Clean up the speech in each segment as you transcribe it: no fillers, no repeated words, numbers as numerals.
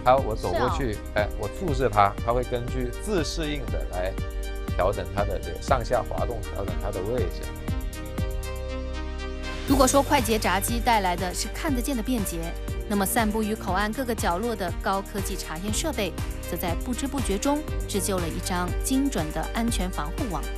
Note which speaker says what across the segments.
Speaker 1: 好，我走过去，我注视它，它会根据自适应的来调整它的这个上下滑动，调整它的位置。
Speaker 2: 如果说快捷闸机带来的是看得见的便捷，那么散布于口岸各个角落的高科技查验设备，则在不知不觉中织就了一张精准的安全防护网。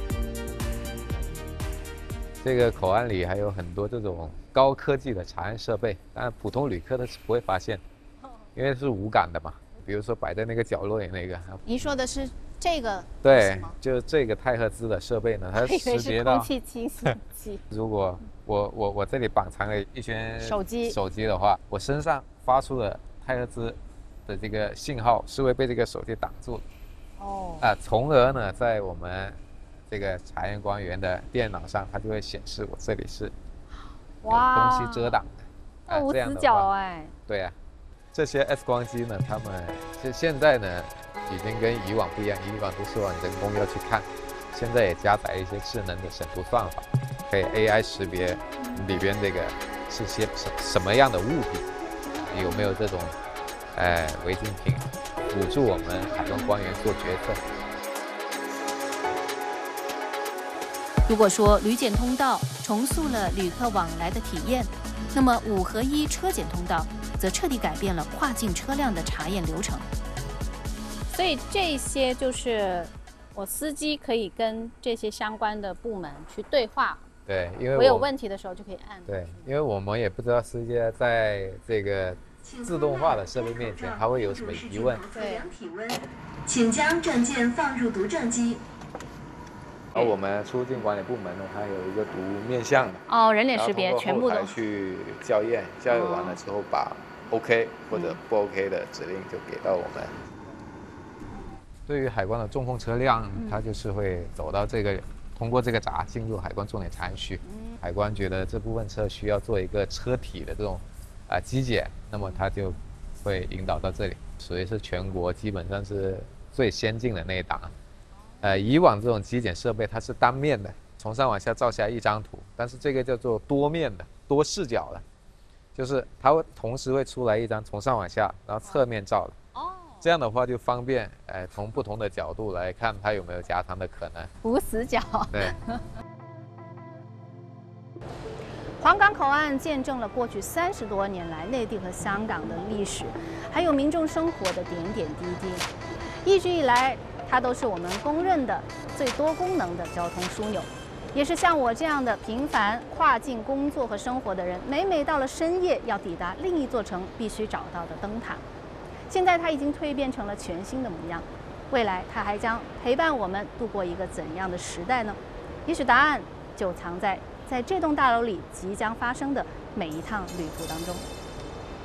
Speaker 1: 这个口岸里还有很多这种高科技的查验设备，当然普通旅客他是不会发现，因为是无感的嘛。比如说摆在那个角落里那个，
Speaker 2: 您说的是这个？
Speaker 1: 对，就是这个太赫兹的设备呢，它识别到
Speaker 2: 空气清新机。
Speaker 1: 如果我这里绑藏了一圈手机的话，我身上发出的太赫兹的这个信号是会被这个手机挡住的。哦。从而呢，在我们这个查验官员的电脑上，它就会显示我这里是有东西遮挡的。
Speaker 2: 无死角哎。
Speaker 1: 对呀。这些 X 光机呢，它们现在呢已经跟以往不一样，以往都是往人工要去看，现在也加载一些智能的审图算法，可以 AI 识别里边这个是些什么样的物品，有没有这种违禁品，辅助我们海关官员做决策。
Speaker 2: 如果说旅检通道重塑了旅客往来的体验，那么5合1车检通道则彻底改变了跨境车辆的查验流程。
Speaker 3: 所以这些就是我司机可以跟这些相关的部门去对话。
Speaker 1: 对，因为
Speaker 3: 我有问题的时候就可以按。
Speaker 1: 对，因为我们也不知道司机在这个自动化的设备面前，他会有什么疑问。
Speaker 3: 对。
Speaker 4: 请将证件放入读证机。
Speaker 1: 而我们出境管理部门呢，它有一个读面相的。
Speaker 3: 哦，人脸识别全部都
Speaker 1: 去校验，校验完了之后把 OK 或者不 OK 的指令就给到我们。对于海关的重控车辆，它就是会走到这个，通过这个闸进入海关重点查验区。海关觉得这部分车需要做一个车体的这种机检，那么它就会引导到这里，属于是全国基本上是最先进的那一档。以往这种机检设备它是单面的，从上往下照下一张图，但是这个叫做多面的、多视角的，就是它会同时会出来一张从上往下，然后侧面照的。这样的话就方便，从不同的角度来看它有没有夹藏的可能。
Speaker 3: 无死角。
Speaker 1: 对。
Speaker 3: 黄冈口岸见证了过去30多年来内地和香港的历史，还有民众生活的点点滴滴。一直以来，它都是我们公认的最多功能的交通枢纽，也是像我这样的频繁跨境工作和生活的人，每到了深夜要抵达另一座城必须找到的灯塔。现在它已经蜕变成了全新的模样，未来它还将陪伴我们度过一个怎样的时代呢？也许答案就藏在这栋大楼里即将发生的每一趟旅途当中。